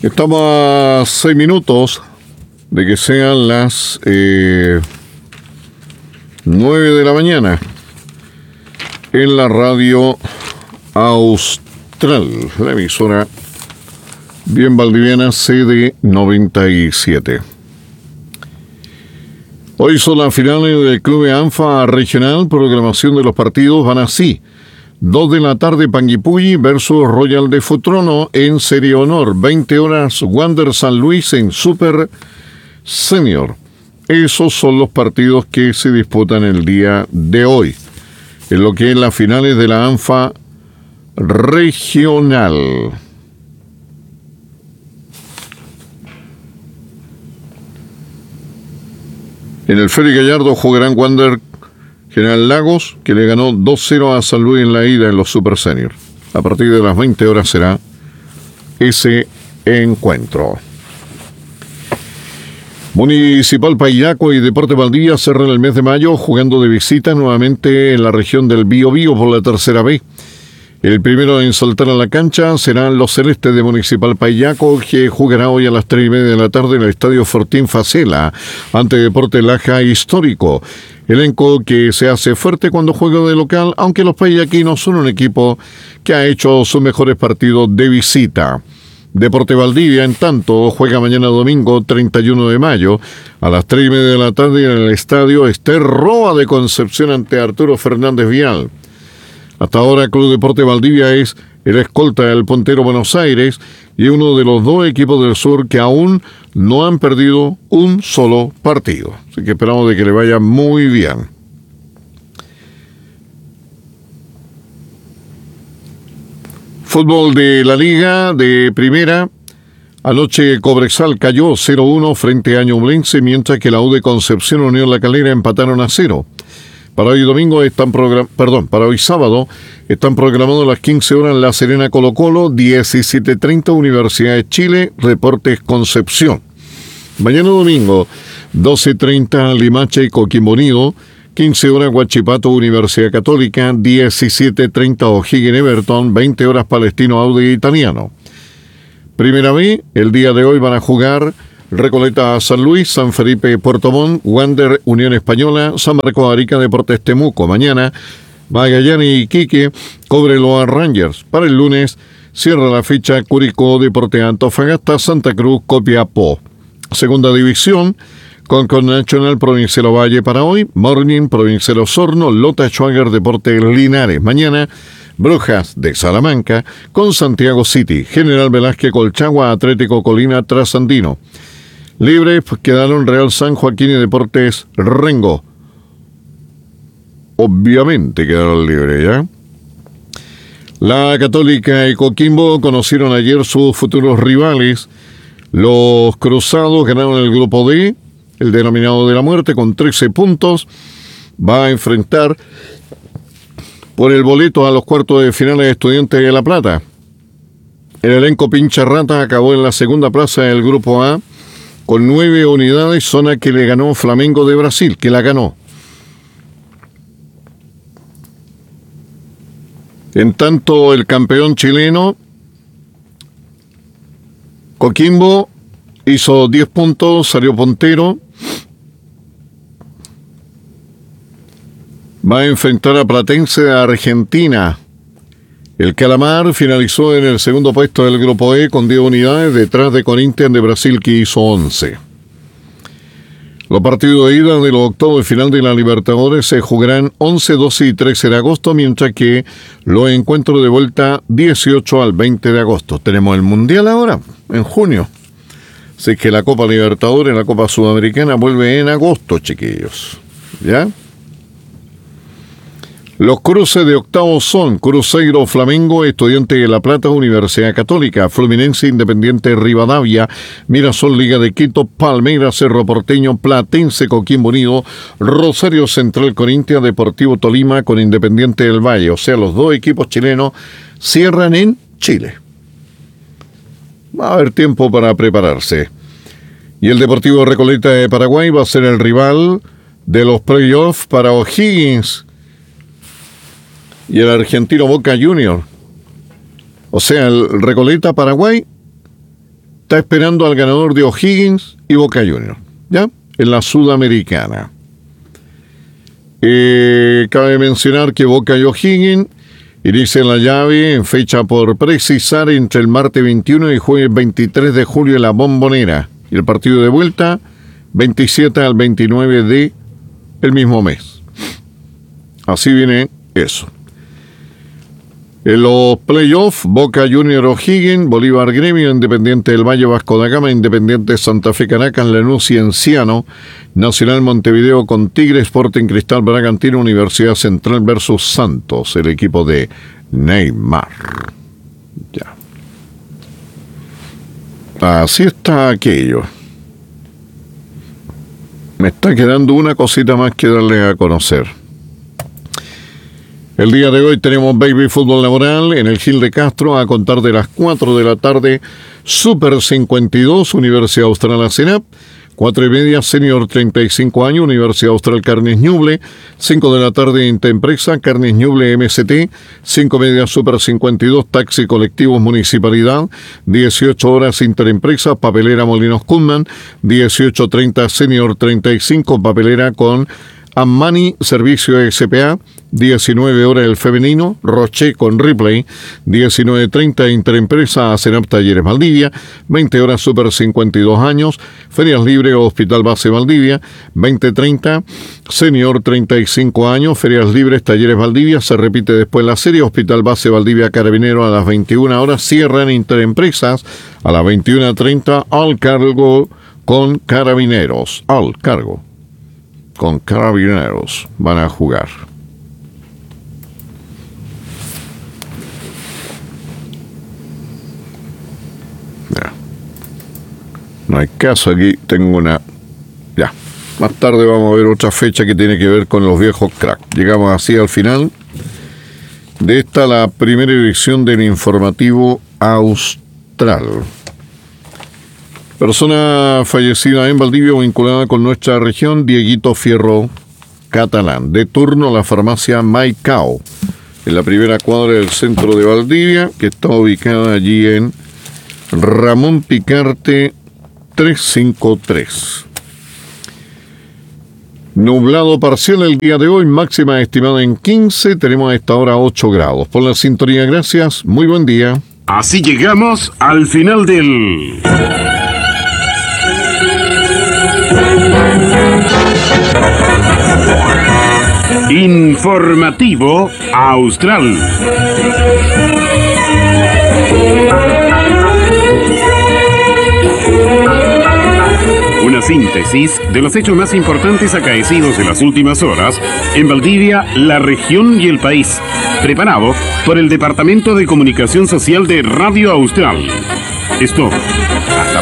Estamos a 6 minutos de que sean las 9 de la mañana en la radio Austral, la emisora bien valdiviana CD97. Hoy son las finales del Club ANFA Regional. Programación de los partidos van así: 2 de la tarde Panguipulli versus Royal de Futrono en Serie Honor. 20 horas Wander San Luis en Super Senior. Esos son los partidos que se disputan el día de hoy, en lo que es las finales de la ANFA Regional. En el Félix Gallardo jugarán Wander General Lagos, que le ganó 2-0 a San Luis en la ida en los Super Senior. A partir de las 20 horas será ese encuentro. Municipal Paillaco y Deportes Valdivia cerran el mes de mayo jugando de visita nuevamente en la región del Biobío por la tercera vez. El primero en saltar a la cancha serán los celestes de Municipal Paillaco, que jugará hoy a las 3:30 de la tarde en el Estadio Fortín Facela ante Deportes Laja Histórico. Elenco que se hace fuerte cuando juega de local, aunque los paillaquinos son un equipo que ha hecho sus mejores partidos de visita. Deportes Valdivia, en tanto, juega mañana domingo 31 de mayo a las 3:30 de la tarde en el Estadio Ester Roa de Concepción ante Arturo Fernández Vial. Hasta ahora, Club Deportes Valdivia es el escolta del puntero Buenos Aires y uno de los dos equipos del sur que aún no han perdido un solo partido. Así que esperamos de que le vaya muy bien. Fútbol de la Liga de Primera. Anoche Cobresal cayó 0-1 frente a Ñublense, mientras que la U de Concepción Unión La Calera empataron a 0. Para hoy para hoy sábado están programados las 15 horas La Serena Colo-Colo, 17:30 Universidad de Chile, Deportes Concepción. Mañana domingo, 12:30 Limache y Coquimbo Unido, 15 horas Huachipato Universidad Católica, 17:30 O'Higgins Everton, 20 horas Palestino Audi Italiano. Primera B, el día de hoy van a jugar Recoleta San Luis, San Felipe Puerto Montt, Wander Unión Española, San Marcos Arica Deportes Temuco. Mañana Magallanes y Iquique, Cobreloa Rangers. Para el lunes cierra la ficha Curicó Deportes Antofagasta, Santa Cruz Copiapó. Segunda división, Concon Nacional Provincial Valle para hoy, Morning Provincial Osorno, Lota Schwager Deportes Linares. Mañana Brujas de Salamanca con Santiago City, General Velázquez Colchagua, Atlético Colina Trasandino. Libres quedaron Real San Joaquín y Deportes Rengo. Obviamente quedaron libres, ¿ya? La Católica y Coquimbo conocieron ayer sus futuros rivales. Los Cruzados ganaron el grupo D, el denominado de la muerte, con 13 puntos. Va a enfrentar por el boleto a los cuartos de final de Estudiantes de La Plata. El elenco Pincharrata acabó en la segunda plaza del grupo A con 9 unidades, zona que le ganó Flamengo de Brasil, que la ganó. En tanto, el campeón chileno Coquimbo hizo 10 puntos, salió puntero. Va a enfrentar a Platense de Argentina. El Calamar finalizó en el segundo puesto del grupo E con 10 unidades, detrás de Corinthians de Brasil, que hizo 11. Los partidos de ida de los octavos de final de la Libertadores se jugarán 11, 12 y 13 de agosto, mientras que los encuentros de vuelta 18 al 20 de agosto. Tenemos el Mundial ahora, en junio. Así que la Copa Libertadores, la Copa Sudamericana vuelve en agosto, chiquillos. ¿Ya? Los cruces de octavos son Cruzeiro Flamengo, Estudiantes de La Plata, Universidad Católica, Fluminense Independiente Rivadavia, Mirasol Liga de Quito, Palmeiras Cerro Porteño, Platense Coquimbo Unido, Rosario Central Corinthians, Deportivo Tolima con Independiente del Valle. O sea, los dos equipos chilenos cierran en Chile. Va a haber tiempo para prepararse. Y el Deportivo Recoleta de Paraguay va a ser el rival de los playoffs para O'Higgins y el argentino Boca Junior. O sea, el Recoleta Paraguay está esperando al ganador de O'Higgins y Boca Juniors, ¿ya? En la Sudamericana. Cabe mencionar que Boca y O'Higgins inician la llave en fecha por precisar entre el martes 21 y jueves 23 de julio en la Bombonera. Y el partido de vuelta, 27 al 29 de el mismo mes. Así viene eso. En los playoffs, Boca Junior O'Higgins, Bolívar Gremio, Independiente del Valle, Vasco da Gama, Independiente Santa Fe, Caracas, Lanús, Cienciano, Nacional Montevideo con Tigre, Sporting Cristal Bragantino, Universidad Central versus Santos, el equipo de Neymar. Ya. Así está aquello. Me está quedando una cosita más que darle a conocer. El día de hoy tenemos Baby Fútbol Laboral en el Gil de Castro a contar de las 4 de la tarde. Super 52, Universidad Austral ACENAP. 4:30, Senior 35 años, Universidad Austral Carnes Ñuble. 5 de la tarde, Interempresa, Carnes Ñuble MST. 5:30, Super 52, Taxi Colectivos Municipalidad. 18 horas, Interempresa, Papelera Molinos Kunman. 18:30, Senior 35, Papelera con Ammani, Servicio SPA. 19 horas el femenino, Roche con Ripley. 19:30 Interempresa, ACENAP Talleres Valdivia. 20 horas Super 52 años, Ferias Libres Hospital Base Valdivia. 20:30 Senior 35 años, Ferias Libres Talleres Valdivia. Se repite después la serie, Hospital Base Valdivia Carabinero a las 21 horas. Cierran Interempresas a las 21:30 al cargo con Carabineros. Al cargo con Carabineros van a jugar. No hay caso, aquí tengo una... Ya, más tarde vamos a ver otra fecha que tiene que ver con los viejos cracks. Llegamos así al final de esta, la primera edición del informativo austral. Persona fallecida en Valdivia vinculada con nuestra región, Dieguito Fierro Catalán. De turno la farmacia Maicao, en la primera cuadra del centro de Valdivia, que está ubicada allí en Ramón Picarte 353. Nublado parcial el día de hoy, máxima estimada en 15, tenemos a esta hora 8 grados. Por la sintonía, gracias, muy buen día. Así llegamos al final del... Informativo Austral. Una síntesis de los hechos más importantes acaecidos en las últimas horas en Valdivia, la región y el país. Preparado por el Departamento de Comunicación Social de Radio Austral. Esto, hasta